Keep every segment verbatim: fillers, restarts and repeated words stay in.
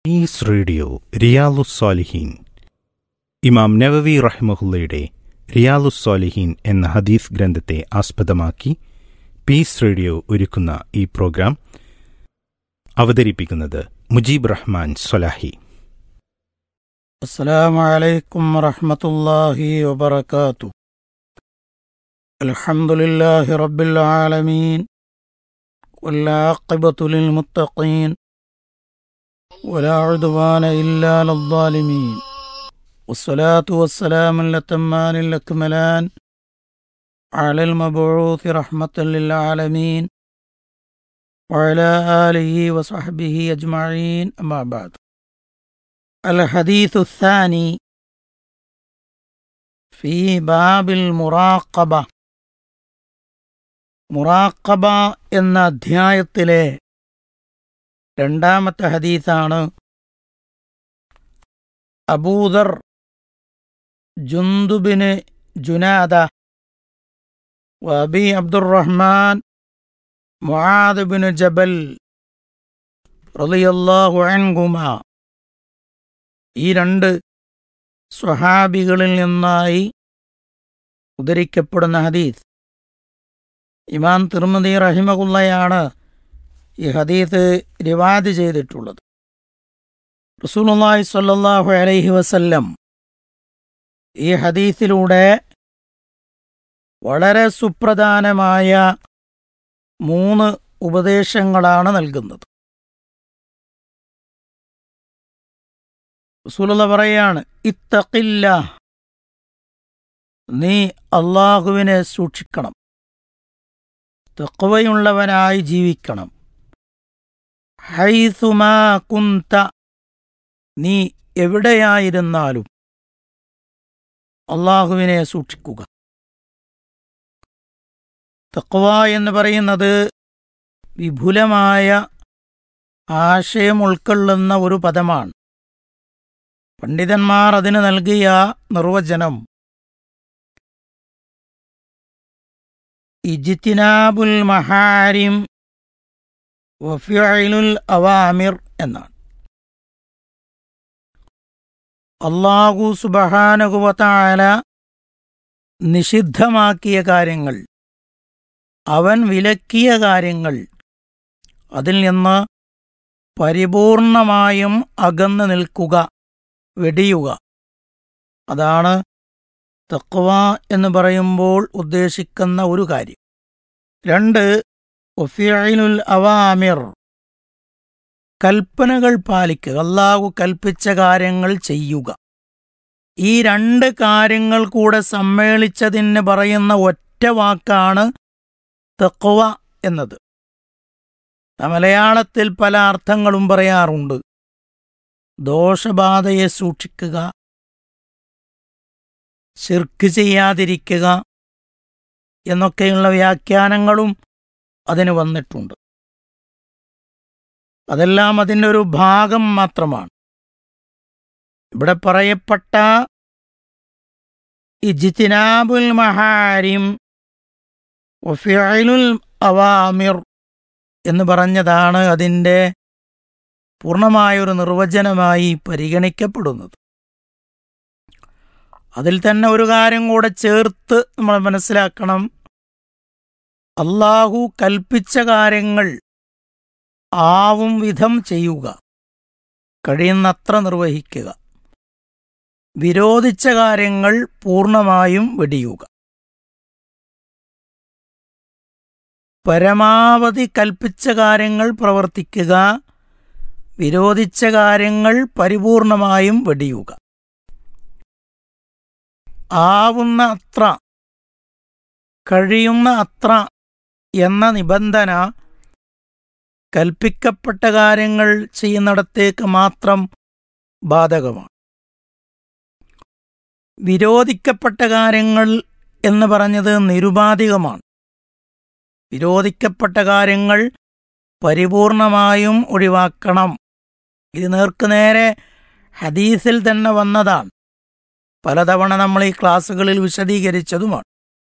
Is radio റിയാലുസ്സാലിഹീൻ. ഇമാം നവവി റഹ്മഹുല്ലയുടെ റിയാലുസ്സാലിഹീൻ എന്ന ഹദീസ് ഗ്രന്ഥത്തെ ആസ്പദമാക്കി പീസ് റേഡിയോ ഒരുക്കുന്ന ഈ പ്രോഗ്രാം അവതരിപ്പിക്കുന്നത് മുജീബ് റഹ്മാൻ സ്വലാഹി. അസ്സലാമു അലൈക്കും വറഹ്മത്തുള്ളാഹി വബറകാതുഹു. അൽഹംദുലില്ലാഹി റബ്ബിൽ ആലമീൻ വൽആഖിബത്തു ലിൽ മുത്തഖീൻ വലാ ഉദ്വാന ഇല്ലാ അലൽ-ളാലിമീൻ. വസ്സലാത്തു വസ്സലാമു അൽ-അത്തമ്മാനിൽ അക്മലാൻ അലൽ മബ്ഊസ് റഹ്മത്തൽ ലിൽ ആലമീൻ വഅലാ ആലിഹി വസഹ്ബിഹി അജ്മഈൻ. അമ്മാ ബഅദ്. الحديث الثاني في باب المراقبة. മുറാഖബ എന്ന അധ്യായത്തിലെ രണ്ടാമത്തെ ഹദീസാണ്. അബൂദർ ജുന്ദുബിന് ജുനാദ വഅബി അബ്ദുറഹ്മാൻ മുആദ് ബിൻ ജബൽ റളിയല്ലാഹു അൻഹുമാ, ഈ രണ്ട് സ്വഹാബികളിൽ നിന്നായി ഉദ്ധരിക്കപ്പെടുന്ന ഹദീസ്. ഇമാം തിർമിദി റഹിമഹുള്ളയാണ് ഈ ഹദീസ് റിവായത്ത് ചെയ്തിട്ടുള്ളത്. റസൂലുള്ളാഹി സ്വല്ലല്ലാഹു അലൈഹി വസല്ലം ഈ ഹദീസിലൂടെ വളരെ സുപ്രധാനമായ മൂന്ന് ഉപദേശങ്ങളാണ് നൽകുന്നത്. റസൂലുള്ളാഹി പറയാണ്, ഇത്തഖില്ലാഹ്, നീ അല്ലാഹുവിനെ സൂക്ഷിക്കണം, തഖ്വയുള്ളവനായി ജീവിക്കണം. ഹൈസുമാ കുന്ത, നീ എവിടെയായിരുന്നാലും അല്ലാഹുവിനെ സൂക്ഷിക്കുക. തഖ്വ എന്ന് പറയുന്നത് വിപുലമായ ആശയം ഉൾക്കൊള്ളുന്ന ഒരു പദമാണ്. പണ്ഡിതന്മാർ അതിന് നൽകിയ നിർവചനം ഇജ്തിനാബുൽ മഹാരിം വഫിഉലുൽ അവാമിർ എന്നാണ്. അല്ലാഹു സുബ്ഹാനഹു വ തആല നിഷിദ്ധമാക്കിയ കാര്യങ്ങൾ, അവൻ വിലക്കിയ കാര്യങ്ങൾ, അതിൽ നിന്ന് പരിപൂർണമായും അകന്നു നിൽക്കുക, വെടിയുക. അതാണ് തഖ്വ എന്ന് പറയുമ്പോൾ ഉദ്ദേശിക്കുന്ന ഒരു കാര്യം. രണ്ട്, വഫിഉലുൽ അവാമിർ, കൽപ്പനകൾ പാലിക്കുക, അല്ലാഹു കൽപ്പിച്ച കാര്യങ്ങൾ ചെയ്യുക. ഈ രണ്ട് കാര്യങ്ങൾ കൂടെ സമ്മേളിച്ചതിന് പറയുന്ന ഒറ്റ വാക്കാണ് തഖ്വ എന്നത്. മലയാളത്തിൽ പല അർത്ഥങ്ങളും പറയാറുണ്ട്. ദോഷബാധയെ സൂക്ഷിക്കുക, ശിർക്ക് ചെയ്യാതിരിക്കുക എന്നൊക്കെയുള്ള വ്യാഖ്യാനങ്ങളും അതിന് വന്നിട്ടുണ്ട്. അതെല്ലാം അതിൻ്റെ ഒരു ഭാഗം മാത്രമാണ്. ഇവിടെ പറയപ്പെട്ട ഇജ്തിനാബുൽ മഹാരിം വഫിഉലുൽ അവാമിർ എന്ന് പറഞ്ഞതാണ് അതിൻ്റെ പൂർണ്ണമായൊരു നിർവചനമായി പരിഗണിക്കപ്പെടുന്നത്. അതിൽ തന്നെ ഒരു കാര്യം കൂടെ ചേർത്ത് നമ്മൾ മനസ്സിലാക്കണം. അല്ലാഹു കൽപ്പിച്ച കാര്യങ്ങൾ ആവും വിധം ചെയ്യുക, കഴിയുന്നത്ര നിർവഹിക്കുക. വിരോധിച്ച കാര്യങ്ങൾ പൂർണ്ണമായും വെടിയുക. പരമാവധി കൽപ്പിച്ച കാര്യങ്ങൾ പ്രവർത്തിക്കുക, വിരോധിച്ച കാര്യങ്ങൾ പരിപൂർണമായും വെടിയുക. ആവുന്ന അത്ര, കഴിയുന്ന അത്ര എന്ന നിബന്ധന കൽപ്പിക്കപ്പെട്ട കാര്യങ്ങൾ ചെയ്യുന്നിടത്തേക്ക് മാത്രം ബാധകമാണ്. വിരോധിക്കപ്പെട്ട കാര്യങ്ങൾ എന്ന് പറഞ്ഞത് നിരുപാധികമാണ്. വിരോധിക്കപ്പെട്ട കാര്യങ്ങൾ പരിപൂർണമായും ഒഴിവാക്കണം. ഇത് നേർക്കുനേരെ ഹദീസിൽ തന്നെ വന്നതാണ്. പലതവണ നമ്മൾ ഈ ക്ലാസ്സുകളിൽ വിശദീകരിച്ചതുമാണ്.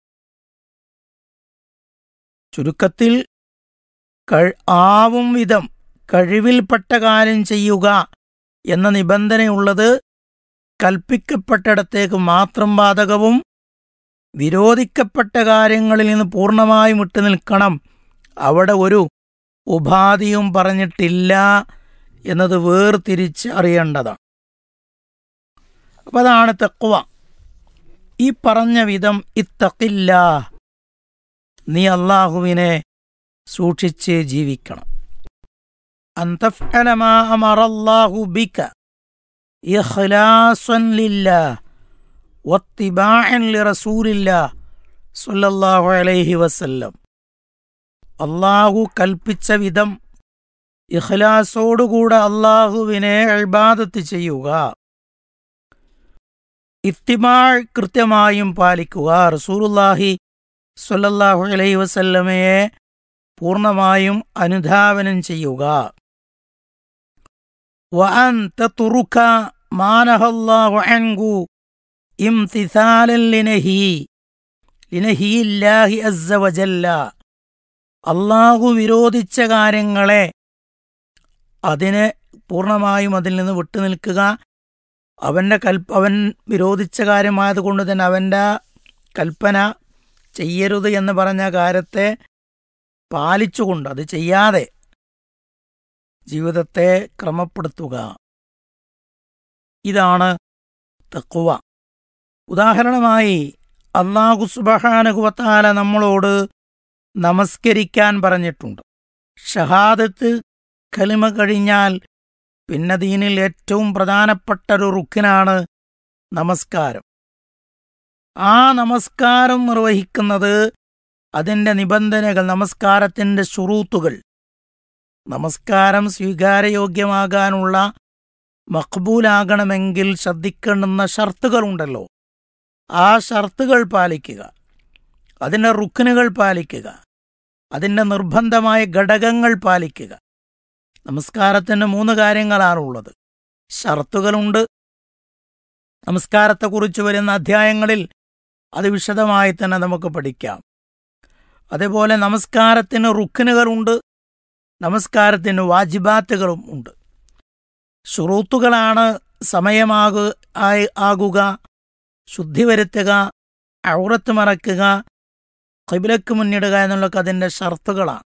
ചുരുക്കത്തിൽ ആവും വിധം കഴിവിൽപ്പെട്ട കാര്യം ചെയ്യുക എന്ന നിബന്ധനയുള്ളത് കൽപ്പിക്കപ്പെട്ടിടത്തേക്ക് മാത്രം ബാധകവും വിരോധിക്കപ്പെട്ട കാര്യങ്ങളിൽ നിന്ന് പൂർണ്ണമായും വിട്ടു നിൽക്കണം, അവിടെ ഒരു ഉപാധിയും പറഞ്ഞിട്ടില്ല എന്നത് വേർതിരിച്ച് അറിയേണ്ടതാണ്. അപ്പം അതാണ് തഖ്വ. ഈ പറഞ്ഞ വിധം ഇത്തഖില്ലാ, നീ അല്ലാഹുവിനെ സൂക്ഷിച്ച് ജീവിക്കണം. അൻ തഫ്അല മാ അമറല്ലാഹു ബിക ഇഖ്ലാസൻ ലില്ലാഹ് വത്തിബാഅൻ ലിറസൂലില്ലാഹ് സ്വല്ലല്ലാഹു അലൈഹി വസല്ലം. അല്ലാഹു കൽപ്പിച്ച വിധം ഇഖ്ലാസോടുകൂടെ അല്ലാഹുവിനെ ഇബാദത്ത് ചെയ്യുക, ഇത്തിബാ കൃത്യമായും പാലിക്കുക, റസൂലുള്ളാഹി സ്വല്ലല്ലാഹു അലൈഹി വസല്ലമയെ പൂർണ്ണമായും അനുധാവനം ചെയ്യുക. വഅൻ തത്റുക മാ നഹല്ലാഹു അൻഹു ഇംതിസാലൻ ലിനഹി ലിനഹിയില്ലാഹി അസ്സ വജല്ല. അല്ലാഹു വിരോധിച്ച കാര്യങ്ങളെ അതിനെ പൂർണ്ണമായും അതിൽ നിന്ന് വിട്ടുനിൽക്കുക. അവൻ്റെ കൽപ്പ അവൻ വിരോധിച്ച കാര്യമായതുകൊണ്ട് തന്നെ അവൻ്റെ കൽപ്പന ചെയ്യരുത് എന്ന് പറഞ്ഞ കാര്യത്തെ പാലിച്ചുകൊണ്ട് അത് ചെയ്യാതെ ജീവിതത്തെ ക്രമപ്പെടുത്തുക. ഇതാണ് തഖ്വ. ഉദാഹരണമായി അല്ലാഹു സുബ്ഹാനഹു വ തആല നമ്മളോട് നമസ്കരിക്കാൻ പറഞ്ഞിട്ടുണ്ട്. ഷഹാദത്ത് കലിമ കഴിഞ്ഞാൽ പിന്നെ ദീനിൽ ഏറ്റവും പ്രധാനപ്പെട്ട ഒരു റുക്കിനാണ് നമസ്കാരം. ആ നമസ്കാരം നിർവഹിക്കുന്നത് അതിൻ്റെ നിബന്ധനകൾ, നമസ്കാരത്തിൻ്റെ ശുറൂത്തുകൾ, നമസ്കാരം സ്വീകാര്യയോഗ്യമാകാനുള്ള മഖ്ബൂലാകണമെങ്കിൽ ശ്രദ്ധിക്കേണ്ടുന്ന ഷർത്തുകളുണ്ടല്ലോ, ആ ഷർത്തുകൾ പാലിക്കുക, അതിൻ്റെ റുക്നുകൾ പാലിക്കുക, അതിൻ്റെ നിർബന്ധമായ ഘടകങ്ങൾ പാലിക്കുക. നമസ്കാരത്തിന് മൂന്ന് കാര്യങ്ങളാണുള്ളത്. ഷർത്തുകളുണ്ട്. നമസ്കാരത്തെക്കുറിച്ച് വരുന്ന അധ്യായങ്ങളിൽ അത് വിശദമായി തന്നെ നമുക്ക് പഠിക്കാം. അതേപോലെ നമസ്കാരത്തിന് റുക്നുകളുണ്ട്, നമസ്കാരത്തിന് വാജിബാത്തുകളും ഉണ്ട്. ശുറൂത്തുകളാണ് സമയമാകു ആകുക, ശുദ്ധി വരുത്തുക, ഔറത്ത് മറക്കുക, ഖിബ്ലക്ക് മുന്നിടുക എന്നുള്ളതൊക്കെ അതിൻ്റെ ഷർത്തുകളാണ്.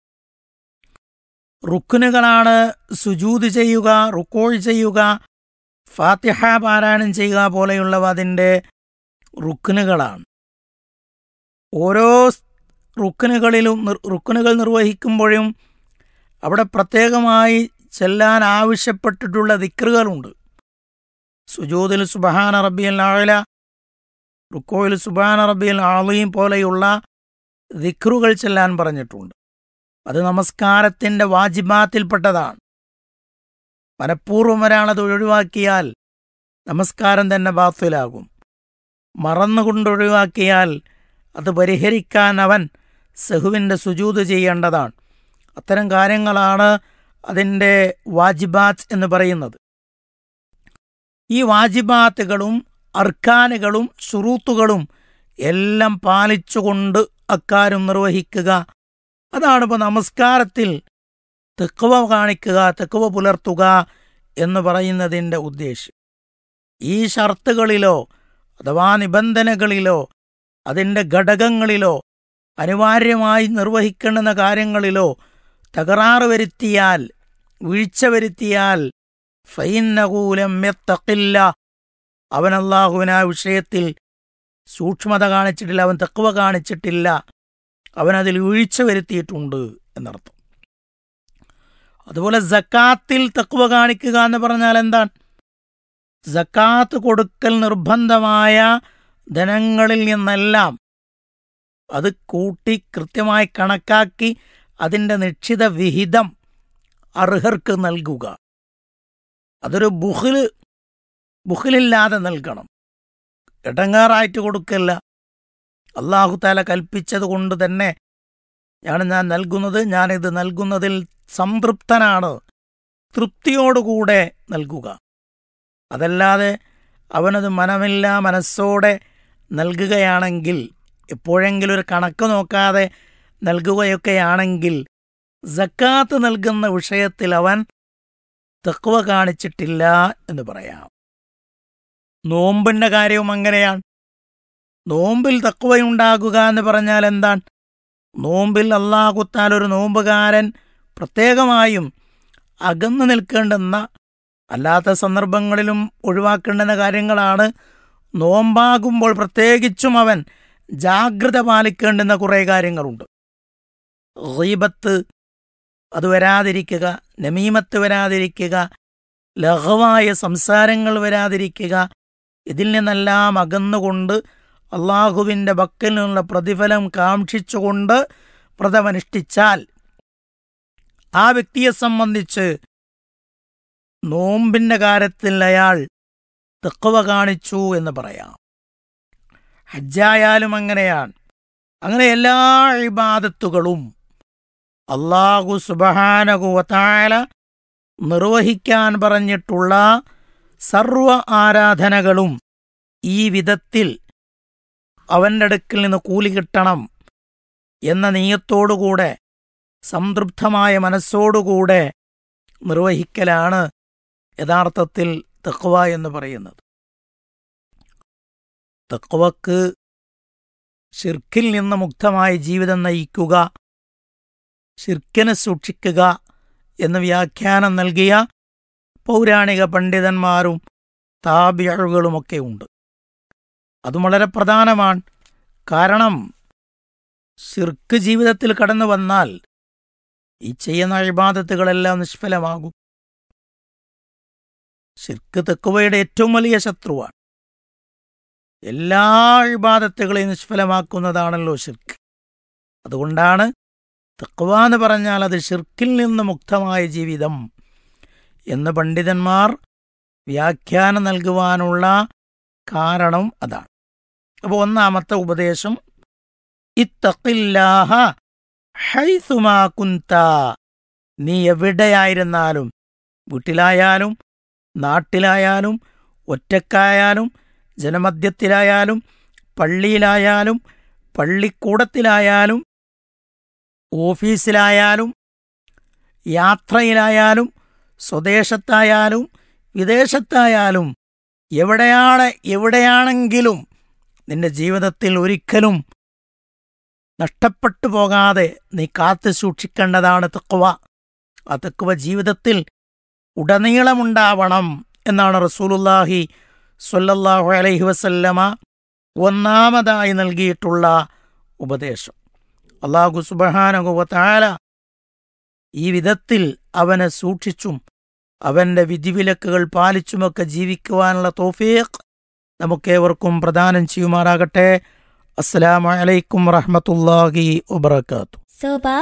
റുക്നുകളാണ് സുജൂദ് ചെയ്യുക, റുക്കോഴ് ചെയ്യുക, ഫാത്തിഹ പാരായണം ചെയ്യുക പോലെയുള്ളവ അതിൻ്റെ റുക്നുകളാണ്. ഓരോ റുക്നുകളിലും റുക്നുകൾ നിർവഹിക്കുമ്പോഴും അവിടെ പ്രത്യേകമായി ചെല്ലാൻ ആവശ്യപ്പെട്ടിട്ടുള്ള ദിക്റുകളുണ്ട്. സുജൂദിൽ സുബ്ഹാന റബ്ബിയൽ അഅല, റുക്കോയിൽ സുബ്ഹാന റബ്ബിയൽ അളീം പോലെയുള്ള ദിക്റുകൾ ചെല്ലാൻ പറഞ്ഞിട്ടുണ്ട്. അത് നമസ്കാരത്തിൻ്റെ വാജിബാത്തിൽപ്പെട്ടതാണ്. മനഃപൂർവ്വം ഒരാളത് ഒഴിവാക്കിയാൽ നമസ്കാരം തന്നെ ബാത്തിലാകും. മറന്നുകൊണ്ട് ഒഴിവാക്കിയാൽ അത് പരിഹരിക്കാൻ അവൻ സഹുവിൻ്റെ സുജൂദ് ചെയ്യേണ്ടതാണ്. അത്തരം കാര്യങ്ങളാണ് അതിൻ്റെ വാജിബാത്ത് എന്ന് പറയുന്നത്. ഈ വാജിബാത്തുകളും അർക്കാനുകളും ശുറൂത്തുകളും എല്ലാം പാലിച്ചുകൊണ്ട് അക്കാര്യം നിർവഹിക്കുക. അതാണ് ഇപ്പോൾ നമസ്കാരത്തിൽ തഖ്വ കാണിക്കുക, തഖ്വ പുലർത്തുക എന്ന് പറയുന്നതിൻ്റെ ഉദ്ദേശ്യം. ഈ ഷർത്തുകളിലോ അഥവാ നിബന്ധനകളിലോ അതിൻ്റെ ഘടകങ്ങളിലോ അനിവാര്യമായി നിർവഹിക്കേണ്ടുന്ന കാര്യങ്ങളിലോ തകരാറ് വരുത്തിയാൽ, വീഴ്ച വരുത്തിയാൽ ഫഇന്നഹു ലം യത്തഖില്ല, അവൻ അല്ലാഹുവിനെ ആ വിഷയത്തിൽ സൂക്ഷ്മത കാണിച്ചിട്ടില്ല, അവൻ തഖ്വ കാണിച്ചിട്ടില്ല, അവനതിൽ വീഴ്ച വരുത്തിയിട്ടുണ്ട് എന്നർത്ഥം. അതുപോലെ സക്കാത്തിൽ തഖ്വ കാണിക്കുക എന്ന് പറഞ്ഞാൽ എന്താണ്? സക്കാത്ത് കൊടുക്കൽ നിർബന്ധമായ ധനങ്ങളിൽ നിന്നെല്ലാം അത് കൂട്ടി കൃത്യമായി കണക്കാക്കി അതിൻ്റെ നിശ്ചിത വിഹിതം അർഹർക്ക് നൽകുക. അതൊരു ബുഖില് ബുഖിലില്ലാതെ നൽകണം, ഇടങ്ങാറായിട്ട് കൊടുക്കല്ല. അല്ലാഹു തആല കൽപ്പിച്ചത് കൊണ്ട് തന്നെ ഞാൻ ഞാൻ നൽകുന്നത് ഞാനിത് നൽകുന്നതിൽ സംതൃപ്തനാണ്, തൃപ്തിയോടുകൂടെ നൽകുക. അതല്ലാതെ അവനത് മനമില്ല മനസ്സോടെ നൽകുകയാണെങ്കിൽ, എപ്പോഴെങ്കിലും ഒരു കണക്ക് നോക്കാതെ നൽകുകയൊക്കെയാണെങ്കിൽ സക്കാത്ത് നൽകുന്ന വിഷയത്തിൽ അവൻ തഖ്വ കാണിച്ചിട്ടില്ല എന്ന് പറയാം. നോമ്പിന്റെ കാര്യവും അങ്ങനെയാണ്. നോമ്പിൽ തഖ്വയുണ്ടാകുക എന്ന് പറഞ്ഞാൽ എന്താണ്? നോമ്പിൽ അല്ലാഹുത്താൽ ഒരു നോമ്പുകാരൻ പ്രത്യേകമായും അകന്നു നിൽക്കേണ്ടുന്ന, അല്ലാത്ത സന്ദർഭങ്ങളിലും ഒഴിവാക്കേണ്ടുന്ന കാര്യങ്ങളാണ്. നോമ്പാകുമ്പോൾ പ്രത്യേകിച്ചും അവൻ ജാഗ്രത പാലിക്കേണ്ടുന്ന കുറേ കാര്യങ്ങളുണ്ട്. ഗീബത്ത് അത് വരാതിരിക്കുക, നമീമത്ത് വരാതിരിക്കുക, ലഘവായ സംസാരങ്ങൾ വരാതിരിക്കുക, ഇതിൽ നിന്നെല്ലാം അകന്നുകൊണ്ട് അള്ളാഹുവിൻ്റെ പക്കൽ നിന്നുള്ള പ്രതിഫലം കാക്ഷിച്ചുകൊണ്ട് വ്രതമനുഷ്ഠിച്ചാൽ ആ വ്യക്തിയെ സംബന്ധിച്ച് നോമ്പിൻ്റെ കാര്യത്തിൽ അയാൾ തഖ്വ കാണിച്ചു എന്ന് പറയാം. ഹജ്ജായാലും അങ്ങനെയാണ്. അങ്ങനെ എല്ലാ ഇബാദത്തുകളും അല്ലാഹു സുബ്ഹാനഹു വ തആല നിർവഹിക്കാൻ പറഞ്ഞിട്ടുള്ള സർവ ആരാധനകളും ഈ വിധത്തിൽ അവൻ്റെ അടുക്കൽ നിന്ന് കൂലി കിട്ടണം എന്ന നീയത്തോടുകൂടെ, സംതൃപ്തമായ മനസ്സോടുകൂടെ നിർവഹിക്കലാണ് യഥാർത്ഥത്തിൽ തഖ്വ എന്ന് പറയുന്നത്. തഖ്വക്ക് ശിർക്കിൽ നിന്ന് മുക്തമായ ജീവിതം നയിക്കുക, ശിർക്കിനെ സൂക്ഷിക്കുക എന്ന് വ്യാഖ്യാനം നൽകിയ പൗരാണിക പണ്ഡിതന്മാരും താബിഈകളുമൊക്കെ ഉണ്ട്. അതും വളരെ പ്രധാനമാണ്. കാരണം ശിർക്ക് ജീവിതത്തിൽ കടന്നു വന്നാൽ ഈ ചെയ്യുന്ന ഇബാദത്തുകളെല്ലാം നിഷ്ഫലമാകും. ശിർക്ക് തഖ്വയുടെ ഏറ്റവും വലിയ ശത്രുവാണ്. എല്ലാ ഇബാദത്തുകളെയും നിഷ്ഫലമാക്കുന്നതാണല്ലോ ശിർക്ക്. അതുകൊണ്ടാണ് തഖ്വ എന്ന് പറഞ്ഞാൽ അത് ശിർക്കിൽ നിന്ന് മുക്തമായ ജീവിതം എന്ന് പണ്ഡിതന്മാർ വ്യാഖ്യാനം നൽകുവാനുള്ള കാരണം അതാണ്. അപ്പോൾ ഒന്നാമത്തെ ഉപദേശം, ഇത്തഖില്ലാഹ ഹൈസുമാ കുന്ത. നീ എവിടെയായിരുന്നാലും, വീട്ടിലായാലും നാട്ടിലായാലും ഒറ്റക്കായാലും ജനമധ്യത്തിലായാലും പള്ളിയിലായാലും പള്ളിക്കൂടത്തിലായാലും ഓഫീസിലായാലും യാത്രയിലായാലും സ്വദേശത്തായാലും വിദേശത്തായാലും എവിടെയാണ് എവിടെയാണെങ്കിലും നിന്റെ ജീവിതത്തിൽ ഒരിക്കലും നഷ്ടപ്പെട്ടു പോകാതെ നീ കാത്തു സൂക്ഷിക്കേണ്ടതാണ് തഖ്വ. ആ തഖ്വ ജീവിതത്തിൽ ഉടനീളമുണ്ടാവണം എന്നാണ് റസൂലുള്ളാഹി സ്വല്ലല്ലാഹു അലൈഹി വസല്ലമ ഒന്നാമതായി നൽകിയിട്ടുള്ള ഉപദേശം. അല്ലാഹു സുബ്ഹാനഹു വ തആല ഈ വിധത്തിൽ അവനെ സൂക്ഷിച്ചും അവൻ്റെ വിധിവിലക്കുകൾ പാലിച്ചുമൊക്കെ ജീവിക്കുവാനുള്ള തൗഫീഖ് നമുക്കേവർക്കും പ്രദാനം ചെയ്യുമാറാകട്ടെ. അസ്സലാമു അലൈക്കും വറഹ്മത്തുള്ളാഹി വബറകാതുഹു.